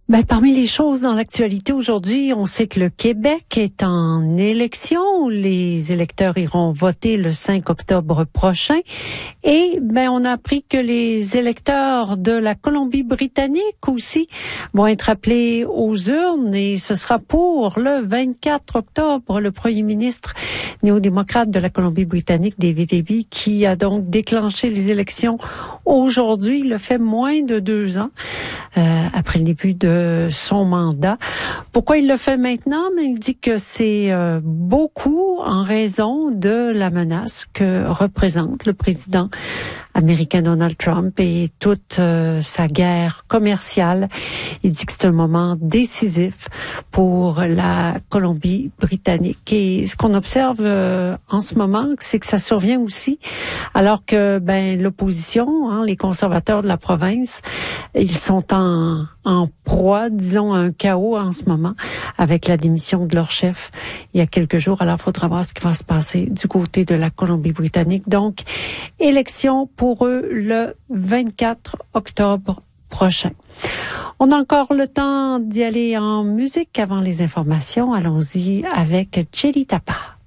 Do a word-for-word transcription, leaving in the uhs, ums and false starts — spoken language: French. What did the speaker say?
Ben, parmi les choses dans l'actualité aujourd'hui, on sait que le Québec est en élection. Les électeurs iront voter le cinq octobre prochain. Et ben, on a appris que les électeurs de la Colombie-Britannique aussi vont être appelés aux urnes. Et ce sera pour le vingt-quatre octobre. Le premier ministre néo-démocrate de la Colombie-Britannique, David Eby, qui a donc déclenché les élections aujourd'hui. Il le fait moins de deux ans euh, après le début de son mandat. Pourquoi il le fait maintenant? Mais il dit que c'est euh, beaucoup en raison de la menace que représente le président américain Donald Trump et toute euh, sa guerre commerciale. Il dit que c'est un moment décisif pour la Colombie-Britannique. Et ce qu'on observe euh, en ce moment, c'est que ça survient aussi alors que ben l'opposition, hein, les conservateurs de la province, ils sont en, en proie, disons, à un chaos en ce moment avec la démission de leur chef il y a quelques jours. Alors, il faudra voir ce qui va se passer du côté de la Colombie-Britannique. Donc, élection pour eux le vingt-quatre octobre prochain. On a encore le temps d'y aller en musique avant les informations. Allons-y avec Jelly Tapa.